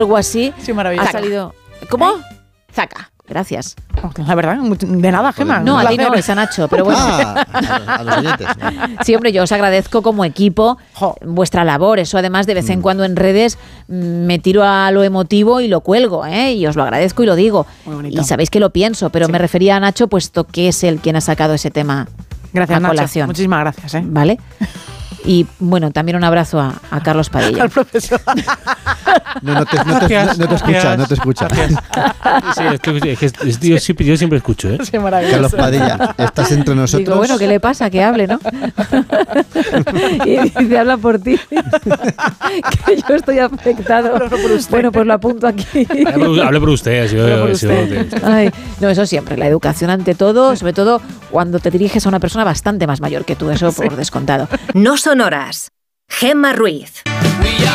algo así. Sí, maravilloso. Ha salido... ¿Cómo? Zaca. Gracias. La verdad, de nada, Gemma. No, a ti no, es a Nacho, pero bueno. A los oyentes. Sí, hombre, yo os agradezco como equipo vuestra labor. Eso además de vez en cuando en redes me tiro a lo emotivo y lo cuelgo, y os lo agradezco y lo digo. Muy bonito. Y sabéis que lo pienso, pero me refería a Nacho puesto que es él quien ha sacado ese tema Gracias, a Nacho. colación. Muchísimas gracias. ¿Vale? Y bueno, también un abrazo a Carlos Padilla. Al profesor. No te escucha. Sí, yo siempre escucho, ¿eh? Sí, maravilloso. Carlos Padilla, estás entre nosotros. Digo, bueno, ¿qué le pasa? Que hable, ¿no? Y dice, habla por ti. Que yo estoy afectado. Bueno, pues lo apunto aquí. Hable por usted. Ay, no, eso siempre. La educación ante todo, sobre todo cuando te diriges a una persona bastante más mayor que tú. Eso por descontado. No son horas. Gemma Ruiz.